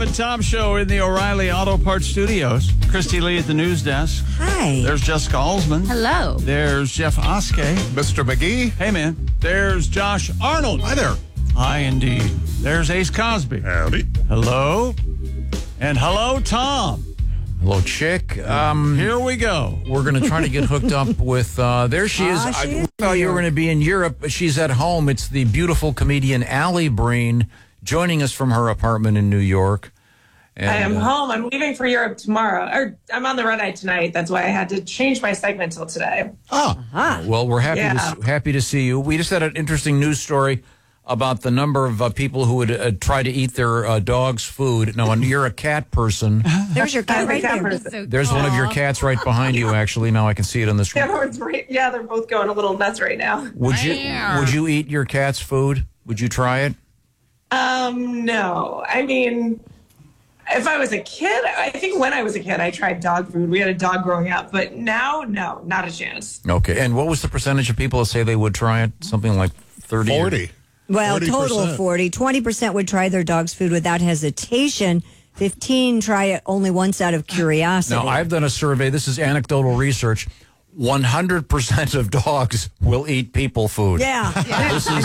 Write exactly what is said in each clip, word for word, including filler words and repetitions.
Tom Show in the O'Reilly Auto Parts Studios. Christy Lee at the news desk. Hi. There's Jessica Alsman. Hello. There's Jeff Oskey. Mister McGee. Hey, man. There's Josh Arnold. Hi there. Hi, indeed. There's Ace Cosby. Howdy. Hello. And hello, Tom. Hello, Chick. Um, Here we go. we're going to try to get hooked up with, uh, there she is. Ah, she I is thought you were here. going to be in Europe, but she's at home. It's the beautiful comedian Allie Breen joining us from her apartment in New York. And, I am uh, home. I'm leaving for Europe tomorrow. Or I'm on the red eye tonight. That's why I had to change my segment till today. Oh, Well, we're happy Yeah. to happy to see you. We just had an interesting news story about the number of uh, people who would uh, try to eat their uh, dog's food. Now, when you're a cat person, There's your cat I'm a right cat there. person. So there's one of your cats right behind you. Actually, now I can see it on the screen. Yeah, everyone's right. Yeah, they're both going a little nuts right now. Would you would you eat your cat's food? Would you try it? Um, no. I mean, if I was a kid, I think when I was a kid, I tried dog food. We had a dog growing up, but now, no, not a chance. Okay. And what was the percentage of people that say they would try it? Something like thirty. forty. Well, forty total percent. of forty. twenty percent would try their dog's food without hesitation. fifteen try it only once out of curiosity. Now, I've done a survey. This is anecdotal research. one hundred percent of dogs will eat people food. yeah. This is.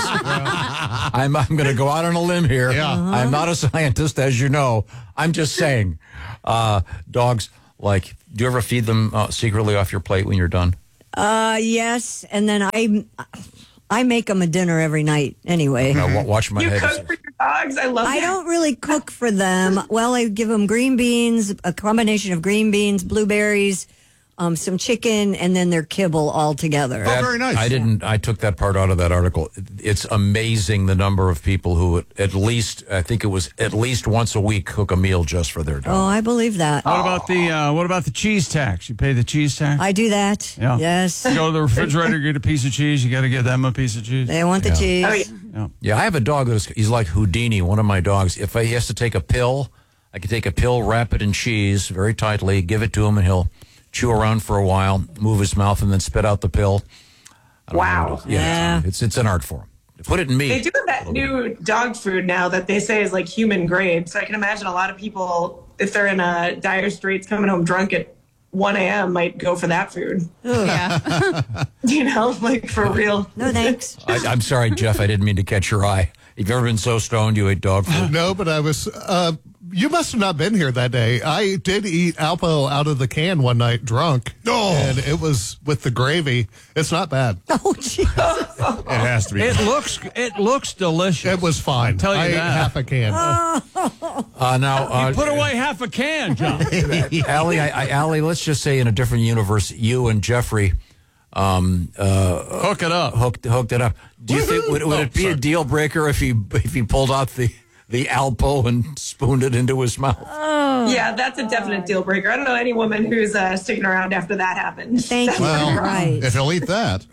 I'm, I'm going to go out on a limb here. Yeah. I'm not a scientist, as you know. I'm just saying. Uh, dogs, like, do you ever feed them uh, secretly off your plate when you're done? Uh, yes. And then I, I make them a dinner every night anyway. Now, wa- watch my You head. cook for your dogs? I love I that. don't really cook for them. Well, I give them green beans, a combination of green beans, blueberries, um, some chicken, and then their kibble all together. Oh, very nice. I didn't. I took that part out of that article. It's amazing the number of people who at least, I think it was at least once a week, cook a meal just for their dog. Oh, I believe that. What about the uh, what about the cheese tax? You pay the cheese tax? I do that. Yeah. Yes. You go to the refrigerator, get a piece of cheese. You got to get them a piece of cheese. They want the cheese. Oh, yeah. Yeah. Yeah, I have a dog that's he's like Houdini. One of my dogs. If he has to take a pill, I can take a pill, wrap it in cheese very tightly, give it to him, and he'll chew around for a while, move his mouth, and then spit out the pill. I don't know Wow. how to- yeah, Yeah. It's it's an art form. Put it in meat. They do have that new dog food now that they say is like human grade. So I can imagine a lot of people, if they're in a dire straits coming home drunk at one a.m., might go for that food. Yeah. You know, like for real. No thanks. I, I'm sorry, Jeff. I didn't mean to catch your eye. Have you ever been so stoned you ate dog food? No, but I was. Uh, you must have not been here that day. I did eat Alpo out of the can one night drunk. Oh. And it was with the gravy. It's not bad. Oh, jeez. It has to be. It looks it looks delicious. It was fine. I'll tell you I ate that. half a can. Uh, now, uh, Put away half a can, John. Allie, I, I, Allie, let's just say in a different universe, you and Jeffrey um, uh, Hook it up. hooked hooked it up. Do you think would, would Oh, it be sorry. a deal breaker if he if he pulled out the the Alpo and spooned it into his mouth? Yeah, that's a definite deal breaker. I don't know any woman who's uh, sticking around after that happens. Thank you. Well, right. If he'll eat that.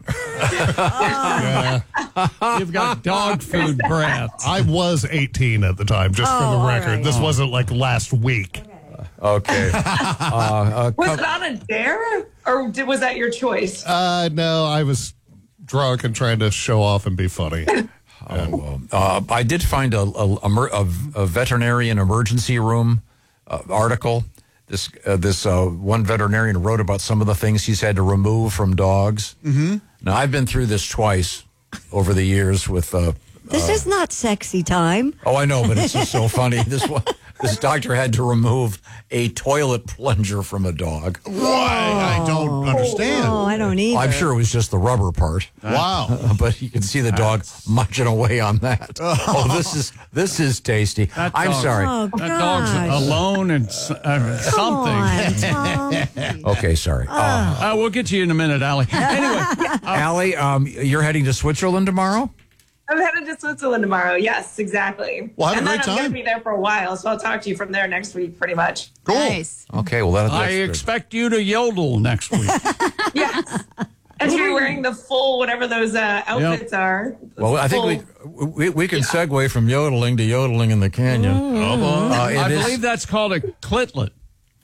You've got dog food breath. I was eighteen at the time, just Oh, for the all record. right. This wasn't like last week. Okay. uh, uh, Was it on a dare, or did, was that your choice? Uh, no, I was drunk and trying to show off and be funny. uh, I did find a, a, a, mer- a, a veterinarian emergency room uh, article. This uh, this uh, one veterinarian wrote about some of the things he's had to remove from dogs. Mm-hmm. Now, I've been through this twice over the years with. Uh, This is not sexy time. oh, I know, but it's just so funny. This one, this doctor had to remove a toilet plunger from a dog. Why? I don't understand. Oh, I don't either. I'm sure it was just the rubber part. Wow. But you can see the dog munching away on that. Oh, this is this is tasty. That I'm dog- sorry. Oh, That gosh. dog's alone and s- uh, something. Come on, Tom. Okay, sorry. Uh, Uh, we'll get to you in a minute, Allie. Anyway, Allie, um, you're heading to Switzerland tomorrow? I'm headed to Switzerland tomorrow. Yes, exactly. Well, have a and then great I'm going time. to be there for a while, so I'll talk to you from there next week, pretty much. Cool. Nice. Okay, well, that, that's I good. expect you to yodel next week. Yes. And to be wearing the full, whatever those uh, outfits are. Well, I think we, we we can segue from yodeling to yodeling in the canyon. Uh, it I is- believe that's called a clitlet.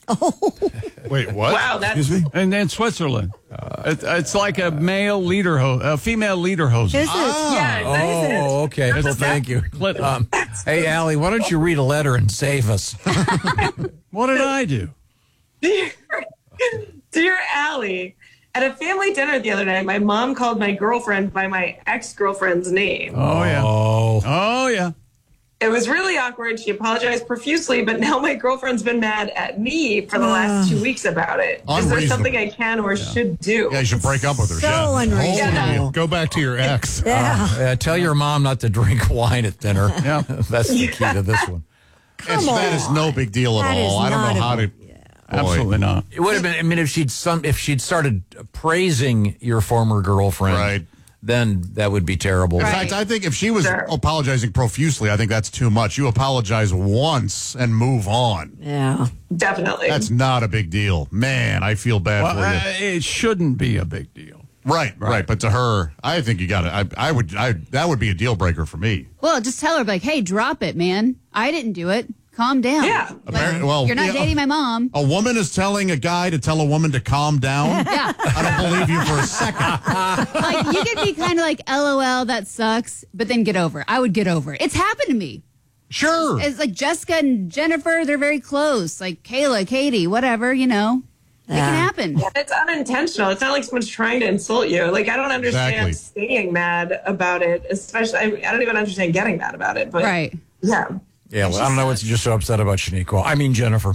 Wait, what? Wow, that's Excuse me? And in Switzerland, uh, it, it's like a male leader, ho- a female leader hose. Is it? yeah. That is it. Oh, okay. Well, thank you. Um, hey, Allie, why don't you read a letter and save us? What did I do? Dear, dear Allie, at a family dinner the other night, my mom called my girlfriend by my ex-girlfriend's name. Oh yeah. Oh, Oh yeah. It was really awkward. She apologized profusely, but now my girlfriend's been mad at me for the last two weeks about it. Is there Unreasonable. something I can or should do? Yeah, you should break up with her. So yeah. unreasonable. Go back to your ex. Yeah. uh, tell your mom not to drink wine at dinner. Yeah. That's the key to this one. It's, that is no big deal at That is all. I don't not know a how to. big- Absolutely not. It would have been. I mean, if she'd some, if she'd started praising your former girlfriend, Right. then that would be terrible. In Right. fact, I think if she was Sure. apologizing profusely, I think that's too much. You apologize once and move on. Yeah. Definitely. That's not a big deal. Man, I feel bad Well, for you. uh, it shouldn't be a big deal. right, right, But to her, I think you got to. I, I would. I that would be a deal breaker for me. Well, just tell her, like, hey, drop it, man. I didn't do it. Calm down. Yeah. Like, Appar- well, you're not yeah. dating my mom. A woman is telling a guy to tell a woman to calm down. Yeah. I don't believe you for a second. Like, you could be kind of like, LOL, that sucks, but then get over it. I would get over it. It's happened to me. Sure. It's like Jessica and Jennifer, they're very close. Like Kayla, Katie, whatever, you know. It Yeah. can happen. It's unintentional. It's not like someone's trying to insult you. Like, I don't understand Exactly. staying mad about it, especially, I, I don't even understand getting mad about it. But Right. yeah. Yeah, well, I don't know what you're so upset about, Shaniqua. I mean, Jennifer.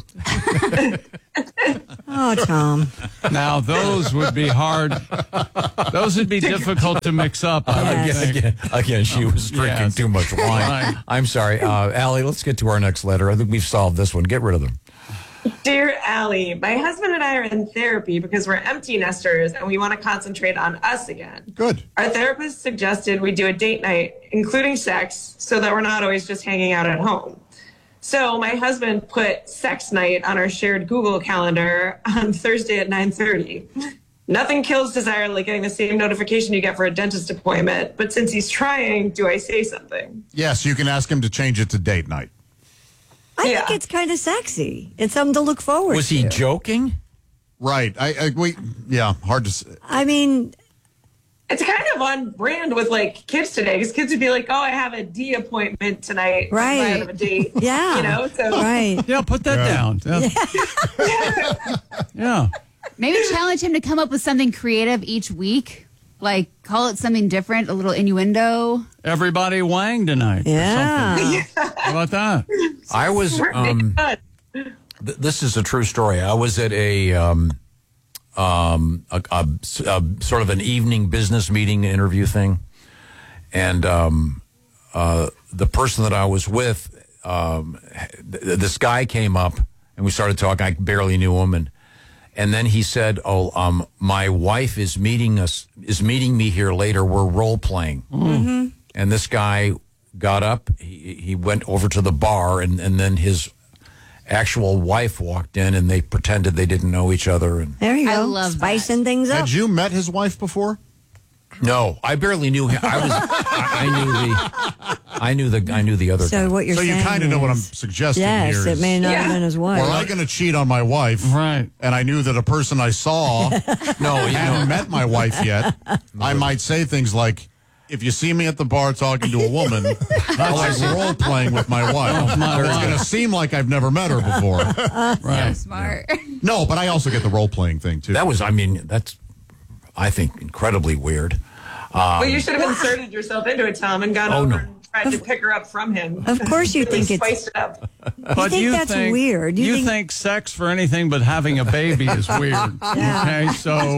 Oh, Tom. Now those would be hard. Those would be difficult to mix up. I would Yes. think. Again, again, she was drinking Yes. too much wine. Right. I'm sorry. Uh, Allie, let's get to our next letter. I think we've solved this one. Get rid of them. Dear Allie, my husband and I are in therapy because we're empty nesters and we want to concentrate on us again. Good. Our therapist suggested we do a date night, including sex, so that we're not always just hanging out at home. So my husband put sex night on our shared Google calendar on Thursday at nine thirty. Nothing kills desire like getting the same notification you get for a dentist appointment. But since he's trying, do I say something? Yes, you can ask him to change it to date night. I Yeah. think it's kind of sexy. It's something to look forward Was to. he joking? Right. I, I we yeah, hard to say. I mean, It's kind of on brand with like kids today, because kids would be like, "Oh, I have a D appointment tonight. Right. I have a date." yeah. You know. So Right. Yeah, put that down. Yeah. Yeah. Maybe challenge him to come up with something creative each week. Like, call it something different, a little innuendo. Everybody wang tonight. or Yeah. something. How about that? I was. We're Um, fun. th- this is a true story. I was at a, um, um, a, a, a sort of an evening business meeting interview thing, and um, uh, the person that I was with, um, th- this guy came up and we started talking. I barely knew him, and and then he said, "Oh, um, my wife is meeting us is meeting me here later. We're role playing." Mm-hmm. And this guy got up. He he went over to the bar, and and then his actual wife walked in, and they pretended they didn't know each other. And There you I go. love Spicing things up. Had you met his wife before? no, I barely knew him. I was I, I knew the I knew the I knew the other So guy. what you're so you saying kind of know what I'm is- suggesting Yes, here. it may not have Yeah. been his wife. Were I going to cheat on my wife, Right. and I knew that a person I saw No, you hadn't know, met my wife yet, I might say things like, if you see me at the bar talking to a woman, I like role playing with my wife. my It's wife. going to seem like I've never met her before. Right. Smart. No, but I also get the role playing thing too. that was I mean that's I think incredibly weird. Well, you should have inserted yourself into it, Tom, and gone Oh, over no. and tried to pick her up from him. Of course you Really think it's- spiced it up. But think that's weird? You You, think- think... sex for anything but having a baby is weird. Okay, so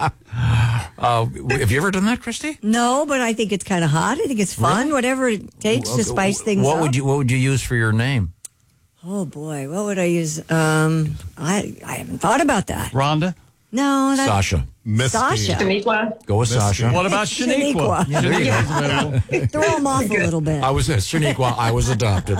Uh, have you ever done that, Christy? No, but I think it's kind of hot. I think it's fun. Whatever it takes to spice things What up. would you What would you use for your name? Oh boy, what would I use? Um, I I haven't thought about that. Rhonda, No, that, Sasha. Misty. Sasha. Shaniqua. Go with Sasha. what about Shaniqua. Shaniqua? Shaniqua's available. Throw them off a little bit. I was uh, Shaniqua. I was adopted.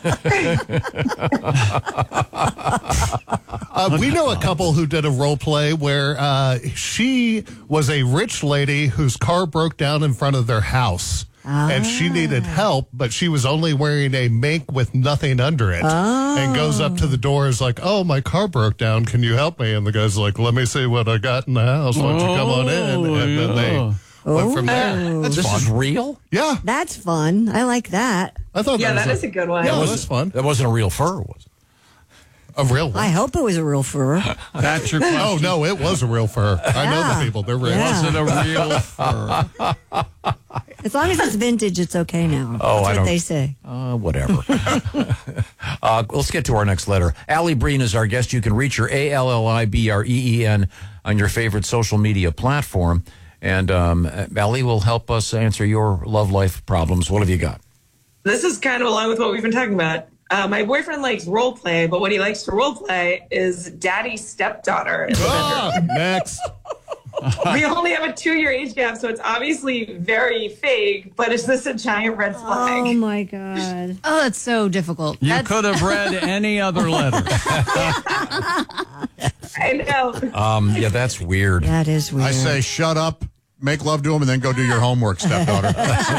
Uh, we know a couple who did a role play where uh, she was a rich lady whose car broke down in front of their house. and she needed help, but she was only wearing a mink with nothing under it. Oh. And goes up to the door, is like, "Oh, my car broke down. Can you help me?" And the guy's like, "Let me see what I got in the house. Why don't you come on in?" And then they went from there. This is real? Yeah, That's fun. I like that. I thought Yeah, that, that was is a good one. Yeah, That that was was fun. That wasn't a real fur, was it? A real one. I hope it was a real fur. That's your question. Oh no, it was a real fur. I know Yeah. the people. They're real. Yeah. Was it a real fur? As long as it's vintage, it's okay now. Oh, That's I what don't- they say. Uh, whatever. uh, let's get to our next letter. Allie Breen is our guest. You can reach her, A L L I B R E E N, on your favorite social media platform. And um, Allie will help us answer your love life problems. What have you got? This is kind of along with what we've been talking about. Uh, my boyfriend likes role play, but what he likes to role play is daddy's stepdaughter in the Ah, bedroom. next. We only have a two-year age gap, so it's obviously very fake, but is this a giant red flag? Oh my God. Oh, that's so difficult. You That's- could have read any other letter. I know. Um, yeah, that's weird. That is weird. I say shut up, make love to him, and then go do your homework, stepdaughter.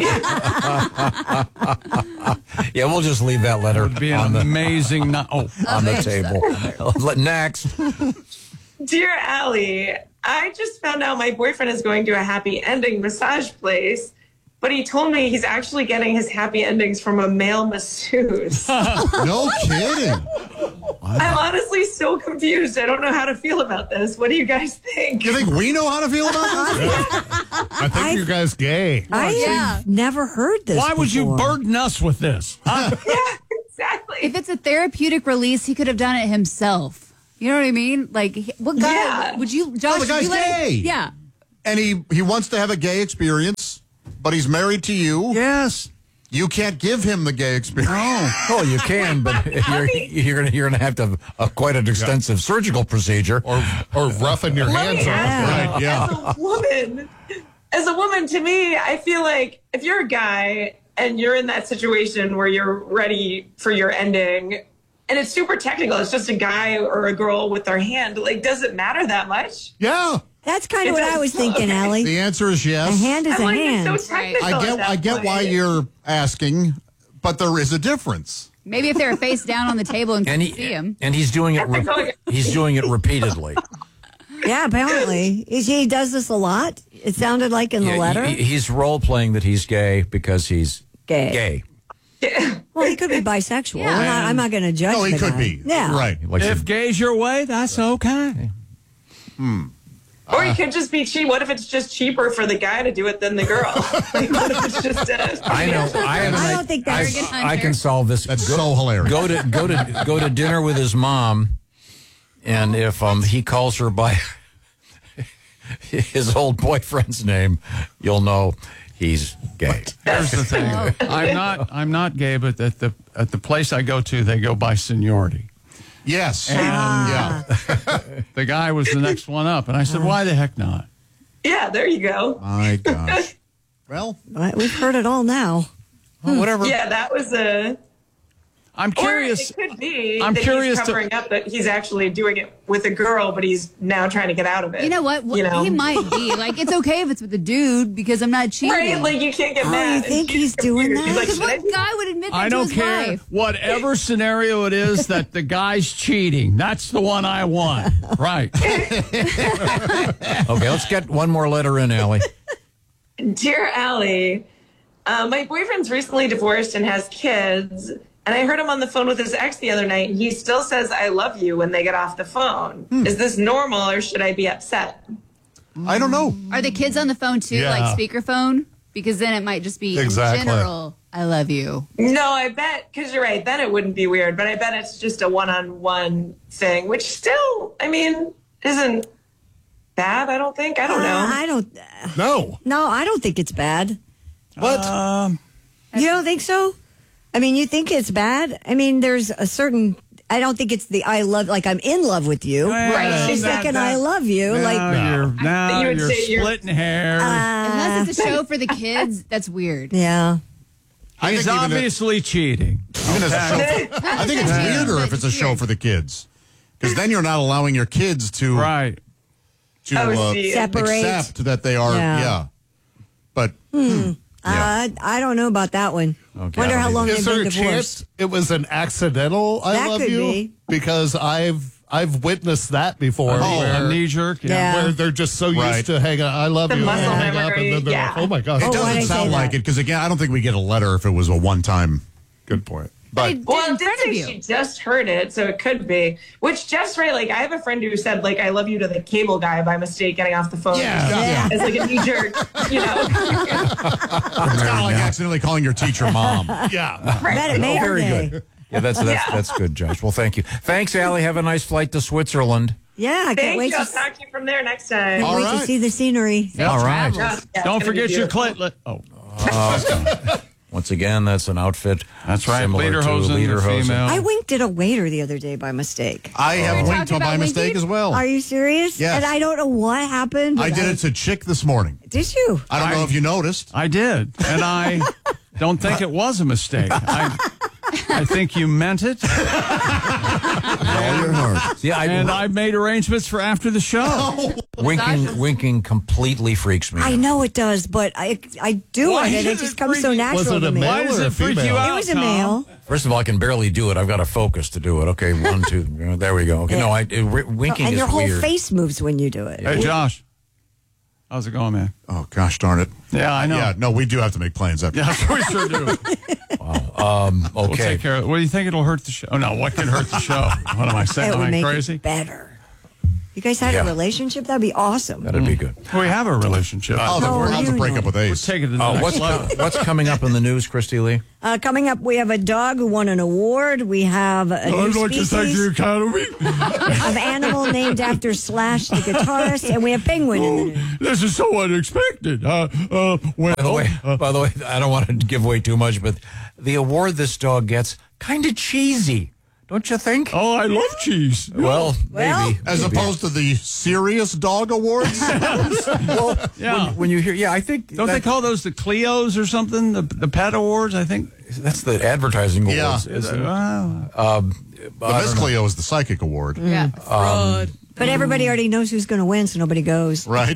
Yeah, we'll just leave that letter It'd be an on the, amazing. No- oh, on the table. Let- Next. Dear Allie, I just found out my boyfriend is going to a happy ending massage place, but he told me he's actually getting his happy endings from a male masseuse. No kidding. I'm honestly so confused. I don't know how to feel about this. What do you guys think? You think we know how to feel about this? I think you guys gay. I've Yeah. never heard this. why would you before. burden us with this? Huh? Yeah, exactly. If it's a therapeutic release, he could have done it himself. You know what I mean? Like, he- what guy Yeah. would you, Josh? the would guy's you let him- gay. Yeah. And he, he wants to have a gay experience, but he's married to you. Yes. You can't give him the gay experience. Oh, you can, but you're, you're going you're gonna have to have a, quite an extensive surgical procedure. Or or roughing your Let me hands off. ask Right, yeah. As a woman, as a woman, to me, I feel like if you're a guy and you're in that situation where you're ready for your ending, and it's super technical, it's just a guy or a girl with their hand, like, does it matter that much? Yeah. That's kind of It what I does. was thinking, Allie. The answer is A yes. hand is I'm a like, hand. it's so technical. I at get that I get point. why you're asking, but there is a difference. Maybe if they were face down on the table and And couldn't see he him. and he's doing it. Re- he's doing it repeatedly. Yeah, apparently. He, he does this a lot. It sounded like in the Yeah, letter. he- he's role playing that he's gay because he's Gay. gay. Well, he could be bisexual. Yeah. I'm not, I'm not going to judge No, he the could guy. be. Yeah. Right. Like If gay's your way, that's okay. Or you could just be cheap. What if it's just cheaper for the guy to do it than the girl? Like, what if it's just a, I know. I have. I an don't think I, that's- I can solve this. That's so hilarious. Go to go to go to dinner with his mom, and if um he calls her by his old boyfriend's name, you'll know he's gay. Here's the thing: I'm not. I'm not gay, but at the at the place I go to, they go by seniority. Yes. And yeah. the guy was the next one up, and I said, "Why the heck not?" yeah, there you go. My gosh. Well, Right, we've heard it all now. Well, whatever. Yeah, that was a. I'm curious. Or it could be I'm that curious he's to- covering up that he's actually doing it with a girl, but he's now trying to get out of it. You know what? You know? He might be. Like, it's okay if it's with a dude because I'm not cheating. Right? Like, you can't get Oh, mad. you think And he's doing confused. He's that? like, Because should I what do guy would admit that I to don't his care. wife? Whatever scenario it is that the guy's cheating, that's the one I want. Right. Okay, let's get one more letter in, Allie. Dear Allie, uh, my boyfriend's recently divorced and has kids, and I heard him on the phone with his ex the other night, and he still says, I love you when they get off the phone. Hmm. Is this normal, or should I be upset? I don't know. Are the kids on the phone too, Yeah. like speakerphone? Because then it might just be Exactly. in general, I love you. No, I bet, because you're right, then it wouldn't be weird, but I bet it's just a one-on-one thing, which still, I mean, isn't bad, I don't think. I don't Uh, know. I don't. No. No, I don't think it's bad. What? Um, You don't think so? I mean, you think it's bad? I mean, there's a certain. I don't think it's the I love, like I'm in love with you. Well, She's that- thinking that- I love you. now like, you're, now You would you're say you're- splitting hairs. Unless it's a show for the kids, that's weird. yeah. I He's think even, obviously cheating. even as a show, I think it's Yeah. weirder if it's a show for the kids, because then you're not allowing your kids to Right. to Oh, uh, see. Separate. accept that they are. Yeah. Yeah. But hmm. Uh, I don't know about that one. Okay, Wonder I don't how long Is they've there been a divorced. chance it was an accidental I That love could you? be. Because I've I've witnessed that before. Oh, where, a knee jerk. Yeah. where they're just so Right. used to hang on, I love The you, muscle hang up, memory, and then they're yeah. like, oh my gosh. It Oh, why'd I doesn't say sound like that? it because again, I don't think we get a letter if it was a one-time. Good point. But Well, in it did front of say you. she just heard it, so it could be. Which Jeff's right. Like, I have a friend who said, like, I love you to the cable guy by mistake getting off the phone. Yeah, yeah. As like a knee jerk, you know. It's kind of like accidentally calling your teacher mom. Yeah. Bet it made her Very day. good. Yeah, that's that's Yeah. that's good, Josh. Well, thank you. Thanks, Allie. Have a nice flight to Switzerland. Yeah, I can't Thank wait, you. I'll to, talk to you from there next time. can't All wait to right. see the scenery. All right. Yeah, it's Don't gonna be forget your beautiful. clit. Oh, Once again, that's an outfit. that's right. similar to Lederhosen, the Lederhosen. female. I winked at a waiter the other day by mistake. I We have were winked talking by about mistake winking? as well. Are you serious? Yes. And I don't know what happened. but I did it to Chick this morning. Did you? I don't know if you noticed. I did, and I don't think it was a mistake. I, I think you meant it, All your heart. Yeah, I, and I made arrangements for after the show. winking winking completely freaks me. I know it does, but I I do Why it, and it does just it comes so freak- natural Was it to a me. male Why does or a it freak you female? out? It was a Tom? male. First of all, I can barely do it. I've got to focus to do it. Okay, one, two. There we go. Okay, no, I it, winking And is your whole weird. face moves when you do it. Hey, Josh, how's it going, man? Oh gosh darn it. Yeah, I know. Yeah, no, we do have to make plans after. Yeah, we sure do. Um, We'll okay. take care of it. What do you think it'll hurt the show? Oh, no, what can hurt the show? What am I saying? It Am would I make crazy? it better. You guys had Yeah. a relationship? That'd be awesome. That'd be good. We have a relationship. Oh, No, the, how's the you breakup know. with We'll Ace? take it to the Oh, next what's level. co- what's coming up in the news, Christy Lee? Uh, coming up, we have a dog who won an award. We have a new species Academy. of animal named after Slash, the guitarist, and we have penguin in the news. This is so unexpected. Uh, uh, well, By the way, uh, by the way, I don't want to give away too much, but the award this dog gets kind of cheesy, don't you think? oh, I love cheese. Well, Well- maybe. As maybe. opposed to the serious dog awards? well, Yeah. when, when you hear, yeah, I think Don't that- they call those the Cleos or something? The the pet awards, I think. that's the advertising Yeah. awards. isn't it? Wow. Um, The I Miss don't know. Cleo is the psychic award. Yeah. But everybody already knows who's going to win, so nobody goes. Right?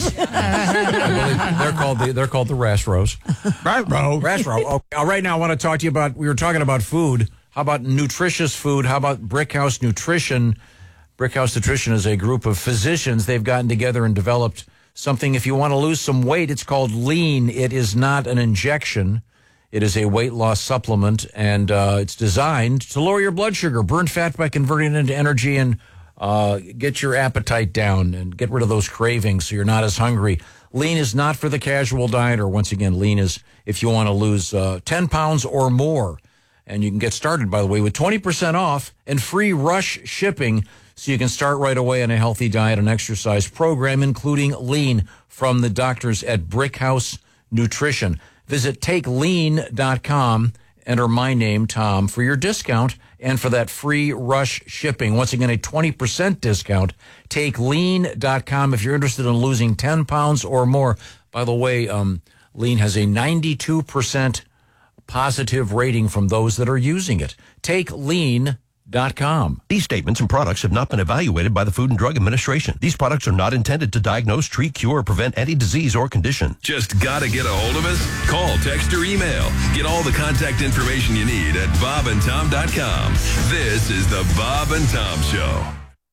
they're called the they're called the Rastros. Right, bro. Rastro. Okay. Uh, right now, I want to talk to you about. We were talking about food. How about nutritious food? How about Brickhouse Nutrition? Brickhouse Nutrition is a group of physicians. They've gotten together and developed something. If you want to lose some weight, it's called Lean. It is not an injection. It is a weight loss supplement, and uh, it's designed to lower your blood sugar, burn fat by converting it into energy, and uh, get your appetite down and get rid of those cravings so you're not as hungry. Lean is not for the casual dieter. Once again, Lean is if you want to lose uh, ten pounds or more. And you can get started, by the way, with twenty percent off and free rush shipping so you can start right away on a healthy diet and exercise program, including Lean from the doctors at Brickhouse Nutrition. Visit take lean dot com, enter my name, Tom, for your discount and for that free rush shipping. Once again, a twenty percent discount. take lean dot com if you're interested in losing ten pounds or more. By the way, um, Lean has a ninety-two percent positive rating from those that are using it. take lean dot com. These statements and products have not been evaluated by the Food and Drug Administration. These products are not intended to diagnose, treat, cure, or prevent any disease or condition. Just gotta get a hold of us? Call, text, or email. Get all the contact information you need at bob and tom dot com. This is the Bob and Tom Show.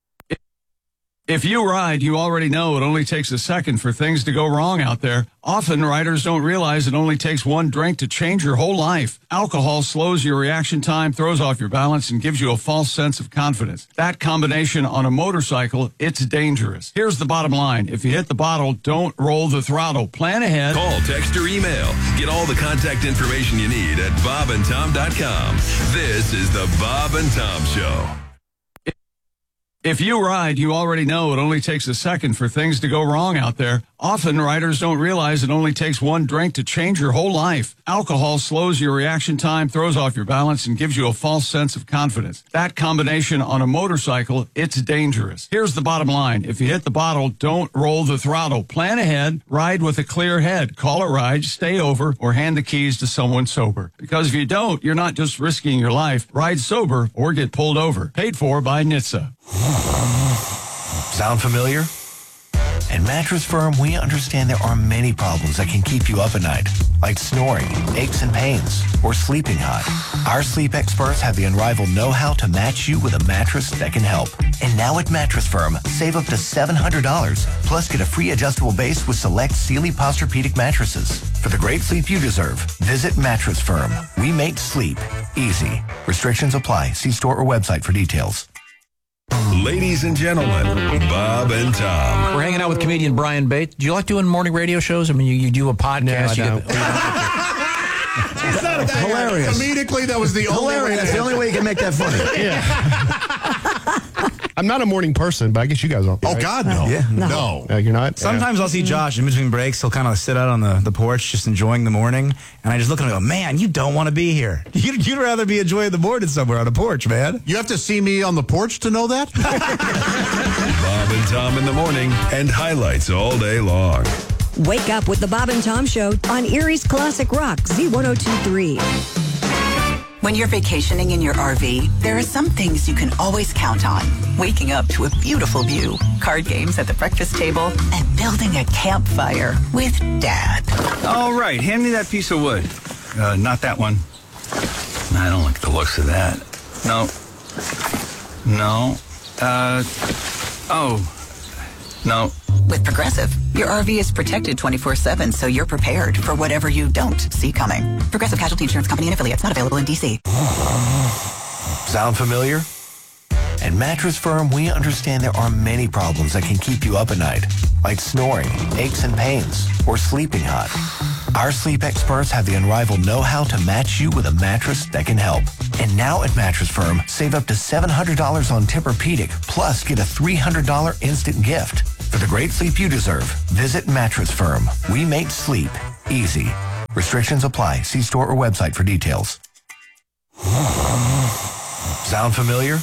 If you ride, you already know it only takes a second for things to go wrong out there. Often, riders don't realize it only takes one drink to change your whole life. Alcohol slows your reaction time, throws off your balance, and gives you a false sense of confidence. That combination on a motorcycle, it's dangerous. Here's the bottom line. If you hit the bottle, don't roll the throttle. Plan ahead. Call, text, or email. Get all the contact information you need at bob and tom dot com. This is the Bob and Tom Show. If you ride, you already know it only takes a second for things to go wrong out there. Often, riders don't realize it only takes one drink to change your whole life. Alcohol slows your reaction time, throws off your balance, and gives you a false sense of confidence. That combination on a motorcycle, it's dangerous. Here's the bottom line. If you hit the bottle, don't roll the throttle. Plan ahead. Ride with a clear head. Call a ride, stay over, or hand the keys to someone sober. Because if you don't, you're not just risking your life. Ride sober or get pulled over. Paid for by N H T S A. Sound familiar? At Mattress Firm, we understand there are many problems that can keep you up at night. like snoring, aches and pains, or sleeping hot. Our sleep experts have the unrivaled know-how to match you with a mattress that can help. And now at Mattress Firm, save up to seven hundred dollars, plus get a free adjustable base with select Sealy Posturepedic mattresses. For the great sleep you deserve, visit Mattress Firm. We make sleep easy. Restrictions apply. See store or website for details. Ladies and gentlemen, Bob and Tom. We're hanging out with comedian Brian Bates. Do you like doing morning radio shows? I mean, you, you do a podcast. No, I you don't. Get the, It's not that Hilarious. Comedically, that was the only way. Hilarious. That's the only way you can make that funny. Yeah. I'm not a morning person, but I guess you guys aren't. Oh, right? God, no. Yeah. No. No. Uh, you're not? Sometimes I'll see Josh in between breaks. He'll kind of sit out on the, the porch just enjoying the morning. And I just look at him and go, man, you don't want to be here. You'd, you'd rather be enjoying the morning somewhere on a porch, man. You have to see me on the porch to know that? Bob and Tom in the morning and highlights all day long. Wake up with the Bob and Tom Show on Erie's Classic Rock, Z ten twenty-three. When you're vacationing in your R V, there are some things you can always count on. Waking up to a beautiful view, card games at the breakfast table, and building a campfire with Dad. All right, hand me that piece of wood. Uh, not that one. I don't like the looks of that. No. No. Uh, oh. No. With Progressive, your R V is protected twenty-four seven, so you're prepared for whatever you don't see coming. Progressive Casualty Insurance Company and affiliates, not available in D C. Sound familiar? At Mattress Firm, we understand there are many problems that can keep you up at night, like snoring, aches and pains, or sleeping hot. Our sleep experts have the unrivaled know-how to match you with a mattress that can help. And now at Mattress Firm, save up to seven hundred dollars on Tempur-Pedic, plus get a three hundred dollars instant gift. For the great sleep you deserve, visit Mattress Firm. We make sleep easy. Restrictions apply. See store or website for details. Sound familiar?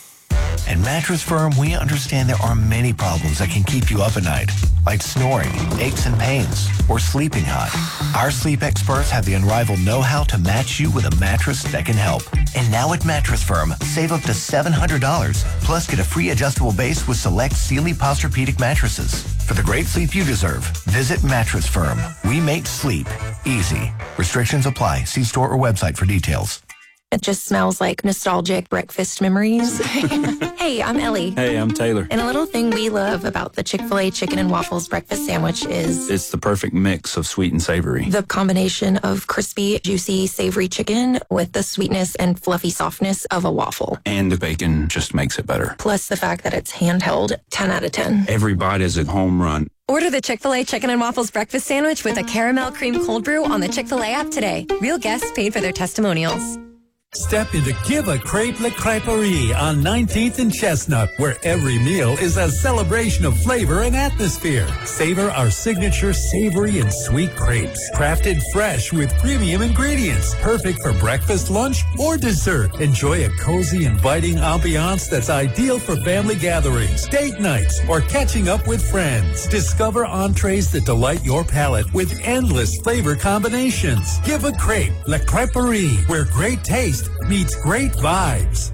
At Mattress Firm, we understand there are many problems that can keep you up at night, like snoring, aches and pains, or sleeping hot. Our sleep experts have the unrivaled know-how to match you with a mattress that can help. And now at Mattress Firm, save up to seven hundred dollars, plus get a free adjustable base with select Sealy Posturepedic mattresses. For the great sleep you deserve, visit Mattress Firm. We make sleep easy. Restrictions apply. See store or website for details. It just smells like nostalgic breakfast memories. Hey, I'm Ellie. Hey, I'm Taylor. And a little thing we love about the Chick-fil-A chicken and waffles breakfast sandwich is It's the perfect mix of sweet and savory. the combination of crispy, juicy, savory chicken with the sweetness and fluffy softness of a waffle. And the bacon just makes it better. Plus the fact that it's handheld, ten out of ten. Every bite is a home run. Order the Chick-fil-A Chicken and Waffles Breakfast Sandwich with a caramel cream cold brew on the Chick-fil-A app today. Real guests paid for their testimonials. Step into Give a Crepe Le Creperie on nineteenth and Chestnut, where every meal is a celebration of flavor and atmosphere. Savor our signature savory and sweet crepes, crafted fresh with premium ingredients, perfect for breakfast, lunch, or dessert. Enjoy a cozy, inviting ambiance that's ideal for family gatherings, date nights, or catching up with friends. Discover entrees that delight your palate with endless flavor combinations. Give a Crepe Le Creperie, where great taste meets great vibes.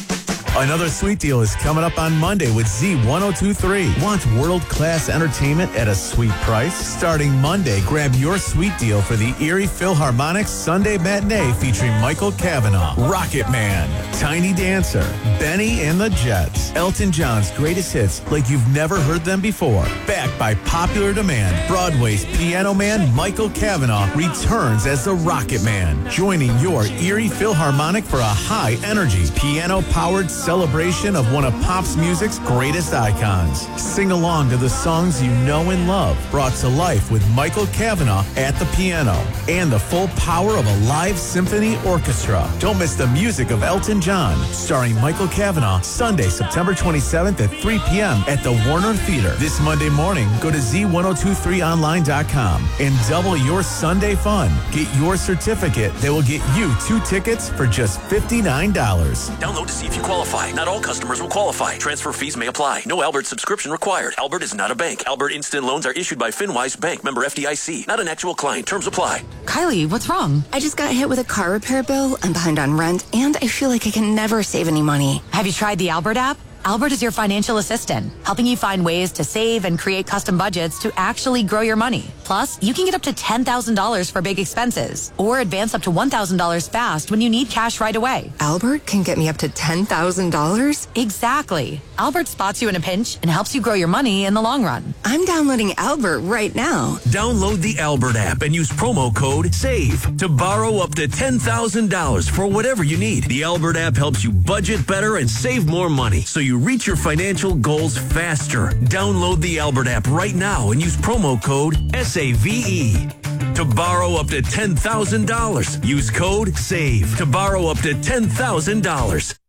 Another sweet deal is coming up on Monday with Z ten twenty-three. Want world-class entertainment at a sweet price? Starting Monday, grab your sweet deal for the Erie Philharmonic Sunday Matinee featuring Michael Cavanaugh, Rocket Man, Tiny Dancer, Benny and the Jets, Elton John's greatest hits like you've never heard them before. Backed by popular demand, Broadway's piano man Michael Cavanaugh returns as the Rocket Man, joining your Erie Philharmonic for a high-energy, piano-powered celebration of one of pop's music's greatest icons. Sing along to the songs you know and love, brought to life with Michael Cavanaugh at the piano and the full power of a live symphony orchestra. Don't miss the music of Elton John, starring Michael Cavanaugh, Sunday, September twenty-seventh at three p.m. at the Warner Theater. This Monday morning, go to Z ten twenty-three online dot com and double your Sunday fun. Get your certificate that will get you two tickets for just fifty-nine dollars. Download to see if you qualify. Not all customers will qualify. Transfer fees may apply. No Albert subscription required. Albert is not a bank. Albert Instant Loans are issued by FinWise Bank, member F D I C. Not an actual client. Terms apply. Kylie, what's wrong? I just got hit with a car repair bill. I'm behind on rent, and I feel like I can never save any money. Have you tried the Albert app? Albert is your financial assistant, helping you find ways to save and create custom budgets to actually grow your money. Plus, you can get up to ten thousand dollars for big expenses or advance up to one thousand dollars fast when you need cash right away. Albert can get me up to ten thousand dollars? Exactly. Albert spots you in a pinch and helps you grow your money in the long run. I'm downloading Albert right now. Download the Albert app and use promo code SAVE to borrow up to ten thousand dollars for whatever you need. The Albert app helps you budget better and save more money so you reach your financial goals faster. Download the Albert app right now and use promo code SAVE to borrow up to ten thousand dollars. Use code SAVE to borrow up to ten thousand dollars.